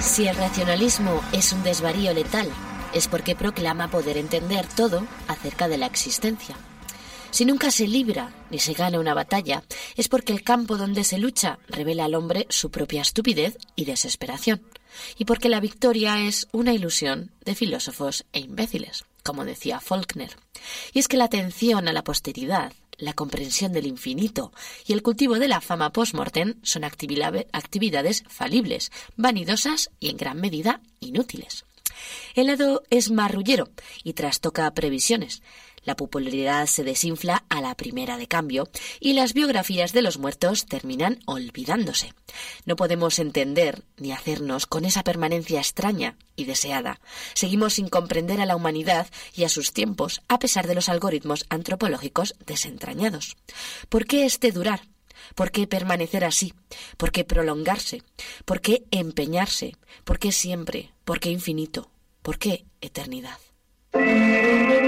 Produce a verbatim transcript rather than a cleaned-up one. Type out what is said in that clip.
Si el racionalismo es un desvarío letal, es porque proclama poder entender todo acerca de la existencia. Si nunca se libra ni se gana una batalla, es porque el campo donde se lucha revela al hombre su propia estupidez y desesperación, y porque la victoria es una ilusión de filósofos e imbéciles, como decía Faulkner. Y es que la atención a la posteridad, la comprensión del infinito y el cultivo de la fama post-mortem son actividades falibles, vanidosas y en gran medida inútiles. El hado es marrullero y trastoca previsiones. La popularidad se desinfla a la primera de cambio y las biografías de los muertos terminan olvidándose. No podemos entender ni hacernos con esa permanencia extraña y deseada. Seguimos sin comprender a la humanidad y a sus tiempos, a pesar de los algoritmos antropológicos desentrañados. ¿Por qué este durar? ¿Por qué permanecer así? ¿Por qué prolongarse? ¿Por qué empeñarse? ¿Por qué siempre? ¿Por qué infinito? ¿Por qué eternidad?